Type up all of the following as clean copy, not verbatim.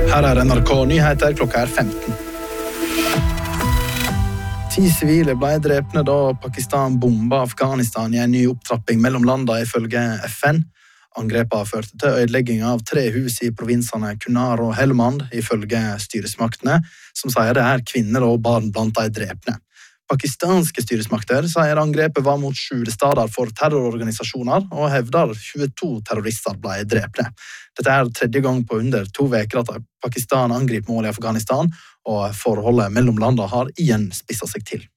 Her NRK Nyheter, klokka 15. 10 sivile ble drepne da Pakistan bomba Afghanistan i en ny opptrapping mellom landene ifølge FN. Angrepet førte til ødelegging av 3 hus i provinsene Kunar og Helmand, ifølge styresmaktene, som sier det er kvinner og barn blant de drepne. Pakistanske styresmakter sier angrepet var mot skjulesteder for terrororganisasjoner og hevder 22 terrorister ble drepne. Dette er 3. gang på under 2 uker at Pakistan angriper mål i Afghanistan, og forholdet mellom landene har igjen spisset seg til.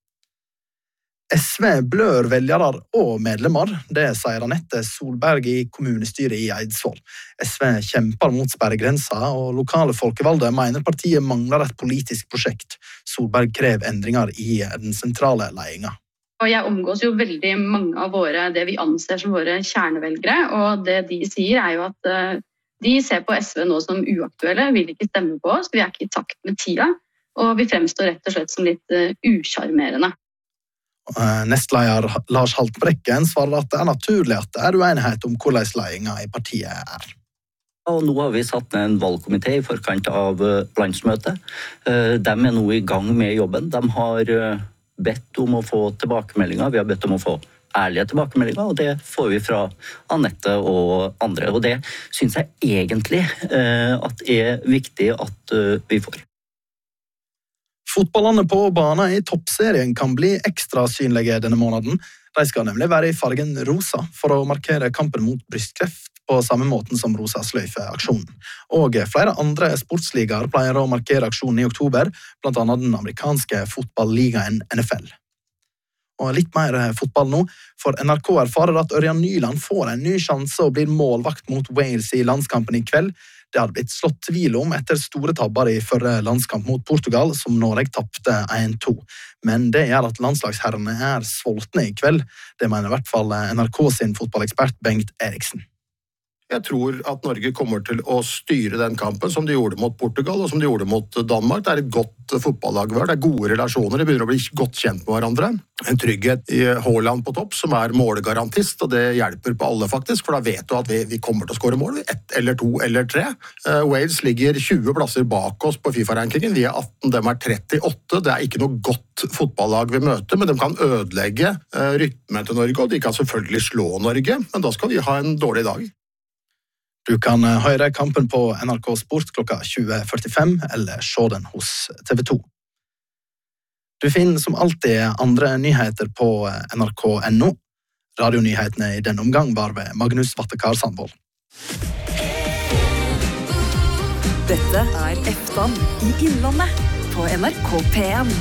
SV blør velgere og medlemmer, det sier Anette Solberg i kommunestyret i Eidsvoll. SV kjemper mot sperregrenser, og lokale folkevalgte mener partiet mangler et politisk prosjekt. Solberg krever endringer i den sentrale ledelsen. Jeg omgås jo veldig mange av det vi anser som våre kjernevelgere, og det de sier er jo at de ser på SV nå som uaktuelle, vil ikke stemme på oss, vi er ikke i takt med tida, og vi fremstår rett og slett som litt usjarmerende. Nestleder Lars Haltbrekken svarer at det er naturlig at det er uenighet om hvordan ledelsen i partiet er. Og nå har vi satt ned en valgkomité i forkant av landsmøtet. De er nå i gang med jobben. De har bedt om å få tilbakemeldinger. Vi har bedt om å få ærlige tilbakemeldinger, og det får vi fra Anette og andre. Og det synes jeg egentlig at er viktig at vi får. Fotballene på banen i toppserien kan bli ekstra synlige denne måneden. De skal nemlig være i fargen rosa for å markere kampen mot brystkreft på samme måten som Rosa sløyfe-aksjonen. Og flere andre sportsligaer pleier å markere aksjonen i oktober, blant annet den amerikanske fotballigaen NFL. Og litt mer fotball nå, for NRK erfarer at Ørjan Nyland får en ny sjanse og blir målvakt mot Wales i landskampen i kveld. Det hadde blitt slått tvil om etter store tabber i forrige landskamp mot Portugal, som Norge tappte 1-2. Men det gjør at landslagsherrene er sultne i kveld. Det mener i hvert fall NRK sin fotballekspert Bengt Eriksen. Jeg tror at Norge kommer til å styre den kampen som de gjorde mot Portugal og som de gjorde mot Danmark. Det er et godt fotballag, det er gode relasjoner, de begynner å bli godt kjent med hverandre. En trygghet i Haaland på topp som er målegarantist, og det hjelper på alle faktisk, for da vet du at vi kommer til å skåre mål, 1 eller 2 eller 3. Wales ligger 20 plasser bak oss på FIFA-rankingen, vi er 18, de er 38. Det er ikke noe godt fotballag vi møter, men de kan ødelegge rytmen til Norge, og de kan selvfølgelig slå Norge, men da skal vi ha en dårlig dag. Du kan høre kampen på NRK Sport klokka 20.45 eller se den hos TV 2. Du finner som alltid andre nyheter på nrk.no. Radionyhetene i denne omgang var ved Magnus Vattekar Sandvold. Dette er Eftan i Innlandet på NRK P1.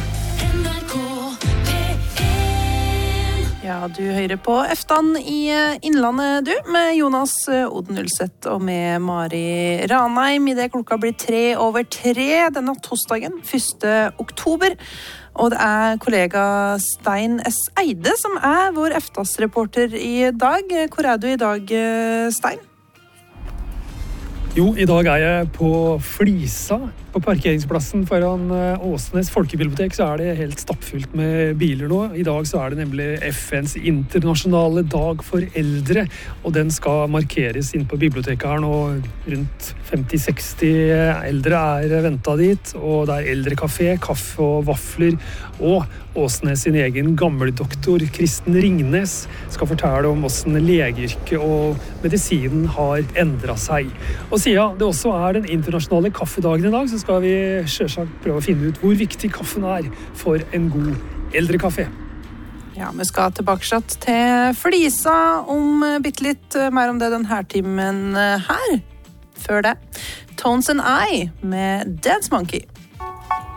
Ja, du hører på Eftan i Innlandet, du, med Jonas Odenulseth og med Mari Ranheim. I det klokka blir 3:03 denne torsdagen, 1. oktober. Og det er kollega Stein S. Eide som er vår Eftas-reporter i dag. Hvor er du i dag, Stein? Jo, i dag er jeg på Flisa, på parkeringsplassen foran Åsnes folkebibliotek, så er det helt stappfullt med biler nå. I dag så er det nemlig FNs internasjonale dag for eldre, og den skal markeres inn på biblioteket her nå. Rundt 50-60 eldre er ventet dit, og det er eldrekafé, kaffe og vafler, og Åsnes sin egen gammeldoktor Kristen Ringnes skal fortelle om hvordan legeyrket og medisinen har endret seg. Og siden det også er den internasjonale kaffedagen i dag, så skal vi selvsagt prøve å finne ut hvor viktig kaffen er for en god eldrekafé. Ja, vi skal tilbake til Flisa om bitte litt mer om det denne timen her. Før det, Tones and I med Dance Monkey.